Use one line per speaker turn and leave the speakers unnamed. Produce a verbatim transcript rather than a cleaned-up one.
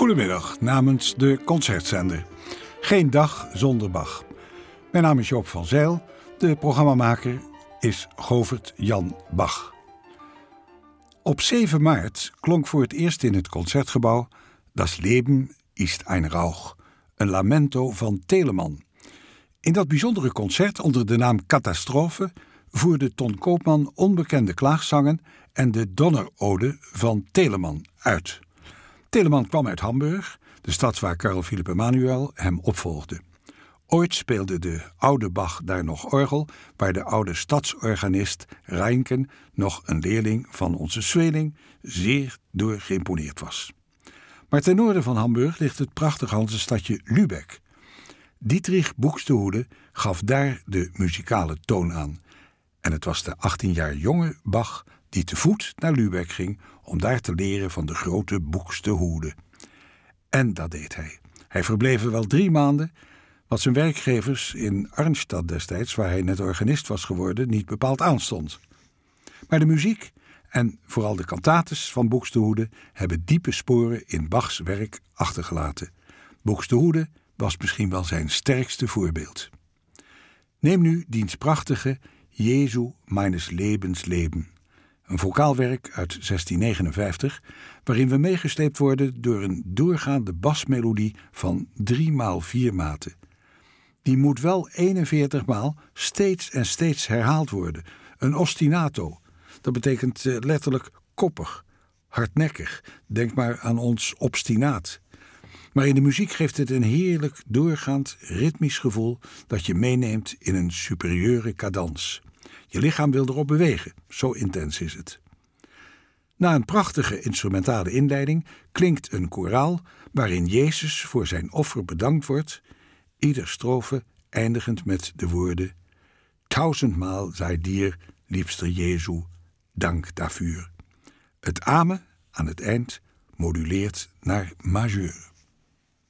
Goedemiddag namens de Concertzender. Geen dag zonder Bach. Mijn naam is Joop van Zijl. De programmamaker is Govert Jan Bach. Op zeven maart klonk voor het eerst in het Concertgebouw Das Leben ist ein Rauch, een lamento van Telemann. In dat bijzondere concert onder de naam Catastrofe voerde Ton Koopman onbekende klaagzangen en de Donnerode van Telemann uit. Telemann kwam uit Hamburg, de stad waar Carl Philipp Emanuel hem opvolgde. Ooit speelde de oude Bach daar nog orgel, waar de oude stadsorganist Reinken, nog een leerling van onze Sweeling, zeer door geïmponeerd was. Maar ten noorden van Hamburg ligt het prachtige Hansestadje Lübeck. Dietrich Buxtehude gaf daar de muzikale toon aan. En het was de achttien jaar jonge Bach die te voet naar Lübeck ging om daar te leren van de grote Buxtehude. En dat deed hij. Hij verbleef er wel drie maanden, wat zijn werkgevers in Arnstadt destijds, waar hij net organist was geworden, niet bepaald aanstond. Maar de muziek en vooral de cantates van Buxtehude hebben diepe sporen in Bachs werk achtergelaten. Buxtehude was misschien wel zijn sterkste voorbeeld. Neem nu diens prachtige Jesu meines Lebens Leben, een vocaalwerk uit zestien negenenvijftig, waarin we meegesleept worden door een doorgaande basmelodie van drie maal vier maten. Die moet wel eenenveertig maal steeds en steeds herhaald worden. Een ostinato, dat betekent letterlijk koppig, hardnekkig. Denk maar aan ons obstinaat. Maar in de muziek geeft het een heerlijk doorgaand ritmisch gevoel dat je meeneemt in een superieure cadans. Je lichaam wil erop bewegen, zo intens is het. Na een prachtige instrumentale inleiding klinkt een koraal waarin Jezus voor zijn offer bedankt wordt, ieder strofe eindigend met de woorden: Tausendmaal sei dir, liebster Jesu, dank daarvoor. Het amen aan het eind moduleert naar majeur.